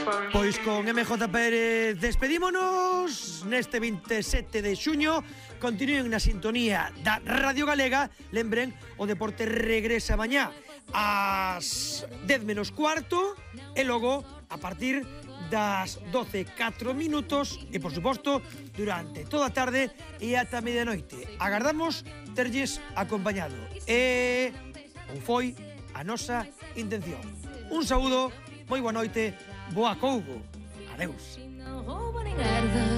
Pois con MJ Pérez despedímonos neste 27 de xuño. Continúen na sintonía da Radio Galega. Lembren, o deporte regresa mañá ás 10 menos cuarto e logo a partir das 12:04 e, por suposto, durante toda a tarde e ata medianoite. Agardamos terlles acompañado. E ou foi a nosa intención. Un saúdo, moi boa noite, boa cougo. Adeus.